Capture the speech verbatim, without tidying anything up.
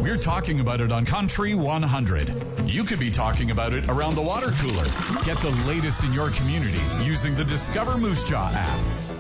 We're talking about it on Country one hundred. You could be talking about it around the water cooler. Get the latest in your community using the Discover Moose Jaw app.